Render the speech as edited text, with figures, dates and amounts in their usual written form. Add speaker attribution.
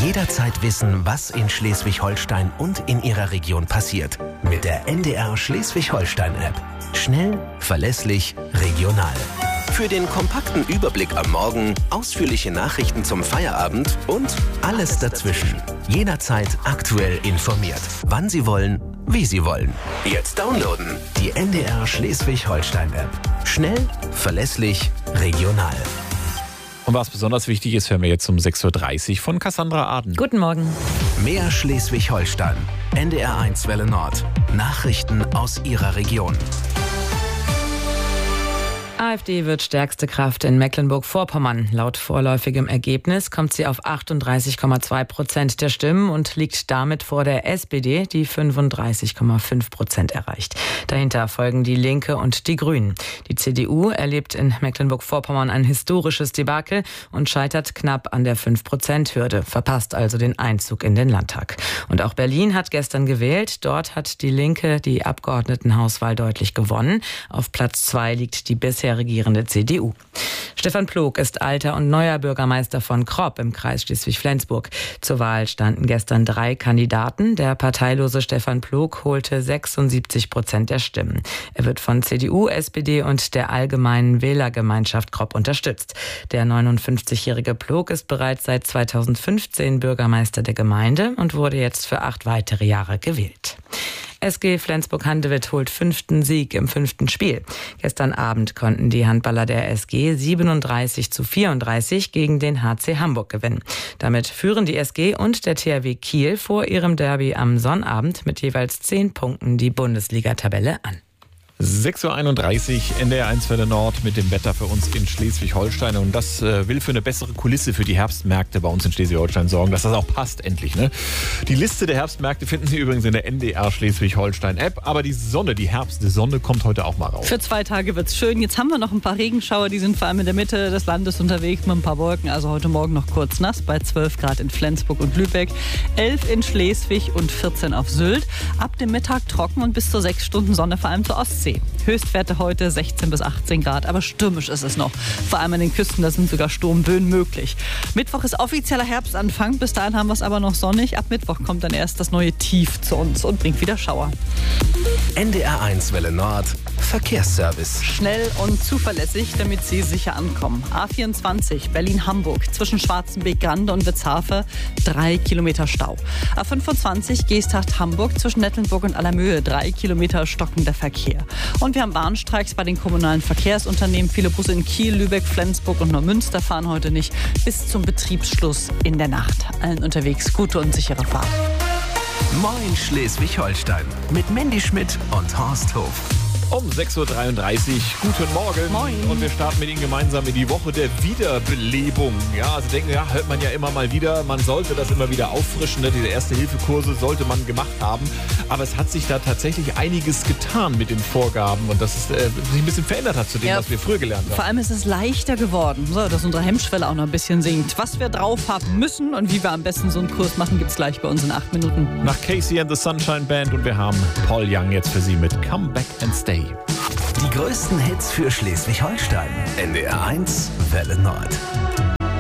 Speaker 1: Jederzeit wissen, was in Schleswig-Holstein und in Ihrer Region passiert. Mit der NDR Schleswig-Holstein-App. Schnell, verlässlich, regional. Für den kompakten Überblick am Morgen, ausführliche Nachrichten zum Feierabend und alles dazwischen. Jederzeit aktuell informiert. Wann Sie wollen, wie Sie wollen. Jetzt downloaden. Die NDR Schleswig-Holstein-App. Schnell, verlässlich, regional.
Speaker 2: Und was besonders wichtig ist, hören wir jetzt um 6.30 Uhr von Cassandra Aden.
Speaker 3: Guten Morgen.
Speaker 1: Mehr Schleswig-Holstein. NDR1 Welle Nord. Nachrichten aus Ihrer Region.
Speaker 3: AfD wird stärkste Kraft in Mecklenburg-Vorpommern. Laut vorläufigem Ergebnis kommt sie auf 38,2% der Stimmen und liegt damit vor der SPD, die 35,5% erreicht. Dahinter folgen die Linke und die Grünen. Die CDU erlebt in Mecklenburg-Vorpommern ein historisches Debakel und scheitert knapp an der 5%-Hürde, verpasst also den Einzug in den Landtag. Und auch Berlin hat gestern gewählt. Dort hat die Linke die Abgeordnetenhauswahl deutlich gewonnen. Auf Platz 2 liegt die bisher regierende CDU. Stefan Plog ist alter und neuer Bürgermeister von Kropp im Kreis Schleswig-Flensburg. Zur Wahl standen gestern 3 Kandidaten. Der parteilose Stefan Plog holte 76% der Stimmen. Er wird von CDU, SPD und der Allgemeinen Wählergemeinschaft Kropp unterstützt. Der 59-jährige Plog ist bereits seit 2015 Bürgermeister der Gemeinde und wurde jetzt für 8 weitere Jahre gewählt. SG Flensburg-Handewitt holt 5. Sieg im 5. Spiel. Gestern Abend konnten die Handballer der SG 37:34 gegen den HC Hamburg gewinnen. Damit führen die SG und der THW Kiel vor ihrem Derby am Sonnabend mit jeweils 10 Punkten die Bundesliga-Tabelle an.
Speaker 2: 6.31 Uhr, NDR1 Welle Nord mit dem Wetter für uns in Schleswig-Holstein. Und das will für eine bessere Kulisse für die Herbstmärkte bei uns in Schleswig-Holstein sorgen, dass das auch passt endlich. Ne? Die Liste der Herbstmärkte finden Sie übrigens in der NDR Schleswig-Holstein-App. Aber die Sonne, die Herbstsonne kommt heute auch mal raus.
Speaker 4: Für 2 Tage wird's schön. Jetzt haben wir noch ein paar Regenschauer, die sind vor allem in der Mitte des Landes unterwegs mit ein paar Wolken. Also heute Morgen noch kurz nass bei 12 Grad in Flensburg und Lübeck, 11 in Schleswig und 14 auf Sylt. Ab dem Mittag trocken und bis zu 6 Stunden Sonne, vor allem zur Ostsee. Höchstwerte heute 16 bis 18 Grad, aber stürmisch ist es noch. Vor allem an den Küsten, da sind sogar Sturmböen möglich. Mittwoch ist offizieller Herbstanfang, bis dahin haben wir es aber noch sonnig. Ab Mittwoch kommt dann erst das neue Tief zu uns und bringt wieder Schauer.
Speaker 1: NDR1 Welle Nord. Verkehrsservice.
Speaker 4: Schnell und zuverlässig, damit Sie sicher ankommen. A24 Berlin-Hamburg zwischen Schwarzenbeek-Grande und Witzhafe 3 Kilometer Stau. A25 Geesthacht-Hamburg zwischen Nettlenburg und Allermöhe 3 Kilometer stockender Verkehr. Und wir haben Bahnstreiks bei den kommunalen Verkehrsunternehmen. Viele Busse in Kiel, Lübeck, Flensburg und Neumünster fahren heute nicht bis zum Betriebsschluss in der Nacht. Allen unterwegs gute und sichere Fahrt.
Speaker 1: Moin Schleswig-Holstein mit Mandy Schmidt und Horst Hof.
Speaker 2: Um 6.33 Uhr, guten Morgen.
Speaker 4: Moin.
Speaker 2: Und wir starten mit Ihnen gemeinsam in die Woche der Wiederbelebung. Ja, also denken, ja, hört man ja immer mal wieder, man sollte das immer wieder auffrischen. Ne? Diese Erste-Hilfe-Kurse sollte man gemacht haben. Aber es hat sich da tatsächlich einiges getan mit den Vorgaben und dass es sich ein bisschen verändert hat zu dem, was wir früher gelernt haben.
Speaker 4: Vor allem ist es leichter geworden, so, dass unsere Hemmschwelle auch noch ein bisschen sinkt. Was wir drauf haben müssen und wie wir am besten so einen Kurs machen, gibt es gleich bei uns in 8 Minuten.
Speaker 2: Nach Casey and the Sunshine Band und wir haben Paul Young jetzt für Sie mit Come Back and Stay.
Speaker 1: Die größten Hits für Schleswig-Holstein. NDR1 Welle Nord.